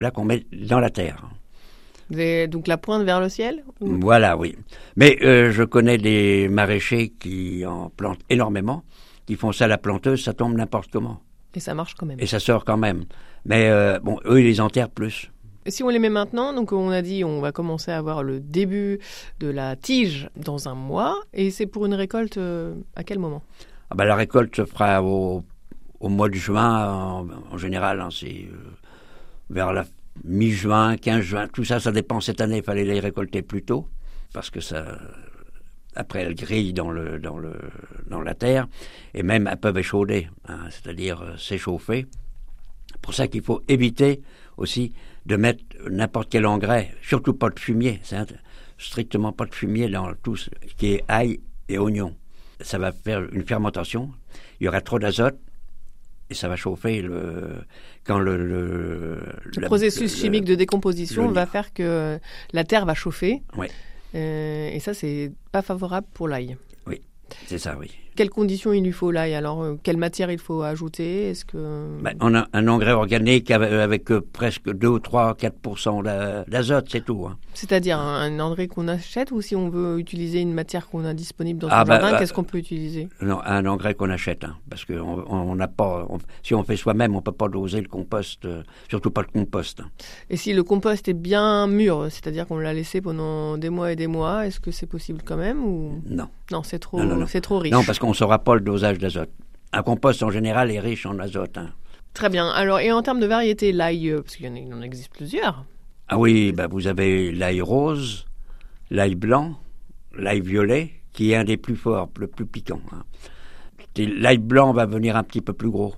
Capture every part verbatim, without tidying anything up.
là qu'on met dans la terre. Des, donc la pointe vers le ciel ou... Voilà, oui. Mais euh, je connais des maraîchers qui en plantent énormément, qui font ça à la planteuse, ça tombe n'importe comment. Et ça marche quand même. Et ça sort quand même. Mais euh, bon, eux, ils les enterrent plus. Si on les met maintenant, donc on a dit on va commencer à avoir le début de la tige dans un mois, et c'est pour une récolte euh, à quel moment? Ah ben, la récolte se fera au, au mois de juin, en, en général, hein, c'est euh, vers la mi-juin, quinze juin, tout ça, ça dépend. Cette année, il fallait les récolter plus tôt, parce que ça, après, elles grillent dans, le, dans, le, dans la terre, et même elles peuvent échauder, hein, c'est-à-dire euh, s'échauffer. C'est pour ça qu'il faut éviter aussi de mettre n'importe quel engrais, surtout pas de fumier, c'est strictement pas de fumier dans tout ce qui est ail et oignon. Ça va faire une fermentation, il y aura trop d'azote et ça va chauffer le quand le le, le la, processus le, chimique de décomposition le, va faire que la terre va chauffer. Oui. Euh, et ça, c'est pas favorable pour l'ail. Oui, c'est ça, oui. Quelles conditions il lui faut l'ail? Alors, euh, quelle matière il faut ajouter? Est-ce que... Ben, on a un engrais organique avec, avec euh, presque deux ou trois, quatre pour cent d'azote, c'est tout. Hein. C'est-à-dire un, un engrais qu'on achète, ou si on veut utiliser une matière qu'on a disponible dans son ah, ben, jardin, ben, qu'est-ce qu'on peut utiliser? Non, un engrais qu'on achète, hein, parce que on n'a pas. On, si on fait soi-même, on peut pas doser le compost, euh, surtout pas le compost. Hein. Et si le compost est bien mûr, c'est-à-dire qu'on l'a laissé pendant des mois et des mois, est-ce que c'est possible quand même ou... Non. Non, c'est trop, non, non, non. c'est trop riche. Non, parce qu'on ne saura pas le dosage d'azote. Un compost, en général, est riche en azote. Hein. Très bien. Alors, et en termes de variété, l'ail, parce qu'il y en, a, il en existe plusieurs. Ah oui, bah vous avez l'ail rose, l'ail blanc, l'ail violet, qui est un des plus forts, le plus piquant. Hein. L'ail blanc va venir un petit peu plus gros.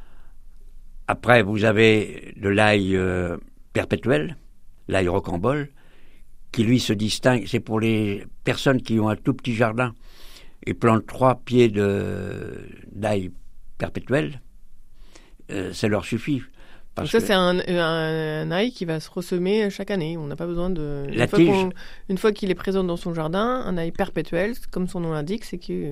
Après, vous avez de l'ail euh, perpétuel, l'ail rocambole, qui lui se distingue. C'est pour les personnes qui ont un tout petit jardin. Ils plantent trois pieds de, d'ail perpétuel, euh, ça leur suffit. Parce Donc ça, que... c'est un, un, un ail qui va se ressemer chaque année. On n'a pas besoin de... La une, fois tige... qu'on, une fois qu'il est présent dans son jardin, un ail perpétuel, comme son nom l'indique, c'est qu'à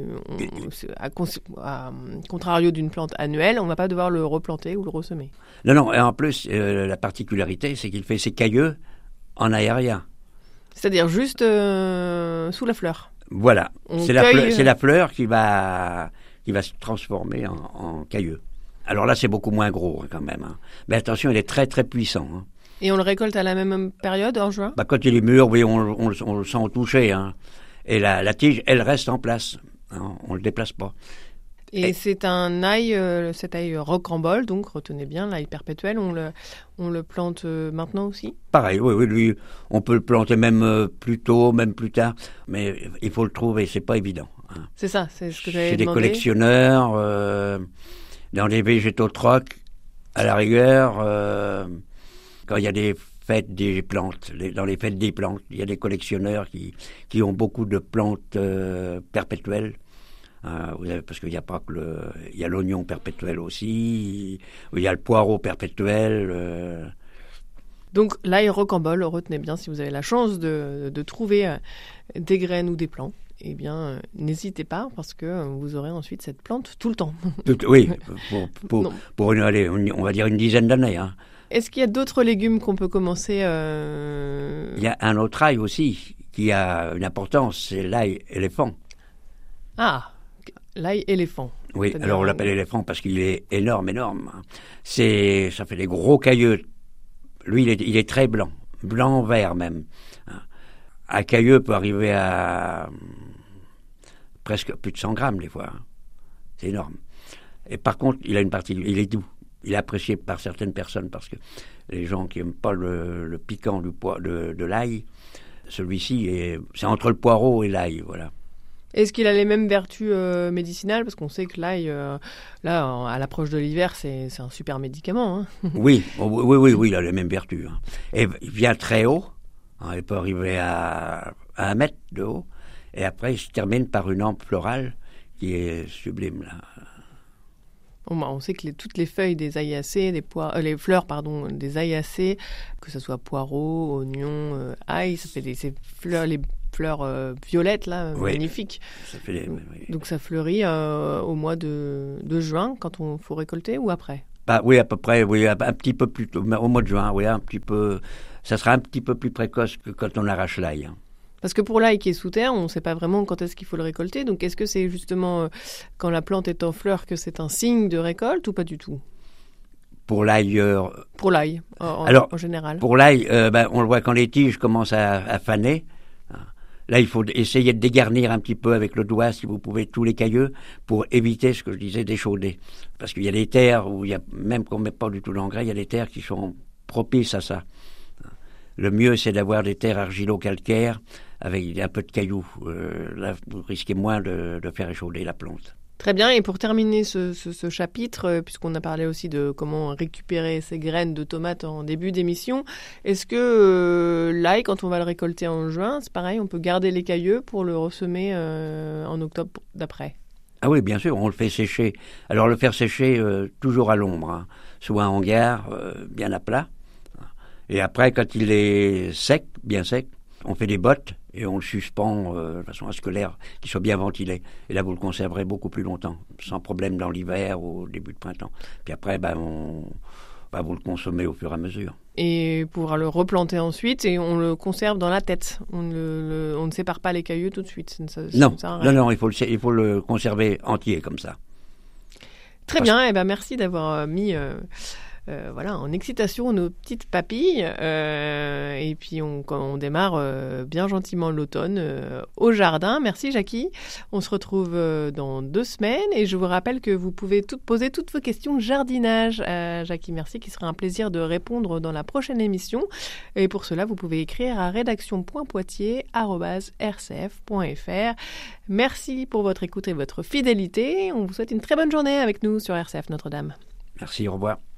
à contrario d'une plante annuelle, on ne va pas devoir le replanter ou le ressemer. Non, non, et en plus, euh, la particularité, c'est qu'il fait ses cailleux en aérien. C'est-à-dire juste euh, sous la fleur. Voilà, c'est, cueille... la fleur, c'est la fleur qui va, qui va se transformer en, en cailleux. Alors là, c'est beaucoup moins gros hein, quand même. Hein. Mais attention, il est très très puissant. Hein. Et on le récolte à la même période, en juin? Bah, quand il est mûr, oui, on, on, on le sent au toucher. Hein. Et la, la tige, elle reste en place. Hein, on ne le déplace pas. Et, Et c'est un ail, euh, cet ail rocambole, donc retenez bien, l'ail perpétuel, on le, on le plante euh, maintenant aussi? Pareil, oui, oui, lui, on peut le planter même euh, plus tôt, même plus tard, mais il faut le trouver, c'est pas évident. Hein. C'est ça, c'est ce que j'avais Chez demandé. des collectionneurs, euh, dans les végétaux troc, à la rigueur, euh, quand il y a des fêtes des plantes, les, dans les fêtes des plantes, il y a des collectionneurs qui, qui ont beaucoup de plantes euh, perpétuelles. Euh, vous avez, parce qu'il n'y a pas que le, il y a l'oignon perpétuel aussi, il y a le poireau perpétuel. Euh. Donc l'ail rocambole, retenez bien, si vous avez la chance de, de trouver euh, des graines ou des plants, eh bien euh, n'hésitez pas parce que euh, vous aurez ensuite cette plante tout le temps. Tout, oui, pour, pour, pour une, allez, on va dire une dizaine d'années. Hein. Est-ce qu'il y a d'autres légumes qu'on peut commencer euh... Il y a un autre ail aussi qui a une importance, c'est l'ail éléphant. Ah. L'ail éléphant. Oui, c'est-à-dire... alors on l'appelle éléphant parce qu'il est énorme, énorme. C'est, ça fait des gros cailleux. Lui, il est, il est très blanc, blanc-vert même. Un cailleux peut arriver à presque plus de cent grammes des fois. C'est énorme. Et par contre, il a une partie, il est doux. Il est apprécié par certaines personnes parce que les gens qui n'aiment pas le, le piquant du pois, de, de l'ail, celui-ci, est, c'est entre le poireau et l'ail, voilà. Est-ce qu'il a les mêmes vertus euh, médicinales? Parce qu'on sait que l'ail, euh, là, à l'approche de l'hiver, c'est, c'est un super médicament. Hein. oui, oui, oui, oui, il a les mêmes vertus. Hein. Et il vient très haut. Hein, il peut arriver à, à un mètre de haut. Et après, il se termine par une hampe florale qui est sublime. Là. Bon, bah, on sait que les, toutes les feuilles des aillacées, des poires, euh, les fleurs, pardon, des aillacées, que ce soit poireaux, oignons, euh, ail, ça fait des ces fleurs, les fleurs euh, violettes là, oui, magnifiques. Ça fait des, donc, oui. donc ça fleurit euh, au mois de, de juin quand on faut récolter ou après? Bah, oui, à peu près, oui, un petit peu plus tôt, au mois de juin, oui, un petit peu, ça sera un petit peu plus précoce que quand on arrache l'ail. Parce que pour l'ail qui est sous terre, on ne sait pas vraiment quand est-ce qu'il faut le récolter. Donc, est-ce que c'est justement euh, quand la plante est en fleur que c'est un signe de récolte ou pas du tout? Pour l'ail. Euh, pour l'ail, en, alors, en général. Pour l'ail, euh, ben, on le voit quand les tiges commencent à, à faner. Là, il faut essayer de dégarnir un petit peu avec le doigt, si vous pouvez, tous les cailleux, pour éviter ce que je disais, d'échauder. Parce qu'il y a des terres où il y a, même qu'on ne met pas du tout d'engrais, il y a des terres qui sont propices à ça. Le mieux, c'est d'avoir des terres argilo-calcaires avec un peu de cailloux. Euh, là, vous risquez moins de, de faire échauder la plante. Très bien, et pour terminer ce, ce, ce chapitre, euh, puisqu'on a parlé aussi de comment récupérer ces graines de tomates en début d'émission, est-ce que euh, l'ail, quand on va le récolter en juin, c'est pareil, on peut garder les cailleux pour le ressemer euh, en octobre d'après? Ah oui, bien sûr, on le fait sécher. Alors le faire sécher euh, toujours à l'ombre, hein, soit en hangar, euh, bien à plat. Et après, quand il est sec, bien sec, on fait des bottes et on le suspend euh, de façon à ce que l'air qu'il soit bien ventilé. Et là, vous le conserverez beaucoup plus longtemps, sans problème dans l'hiver ou au début de printemps. Puis après, ben, on va vous le consommer au fur et à mesure. Et pour le replanter ensuite, et on le conserve dans la tête. On, le, le, on ne sépare pas les cailleux tout de suite. Ça, non, ça non, non, il faut, le, il faut le conserver entier comme ça. Très Parce... bien, et ben merci d'avoir mis... Euh... Euh, voilà, en excitation nos petites papilles euh, et puis on, on démarre euh, bien gentiment l'automne euh, au jardin. Merci Jackie, on se retrouve euh, dans deux semaines et je vous rappelle que vous pouvez tout, poser toutes vos questions jardinage à Jackie. Merci, qui sera un plaisir de répondre dans la prochaine émission, et pour cela vous pouvez écrire à rédaction point poitiers arobase r c f point f r. Merci pour votre écoute et votre fidélité, on vous souhaite une très bonne journée avec nous sur R C F Notre-Dame. Merci, au revoir.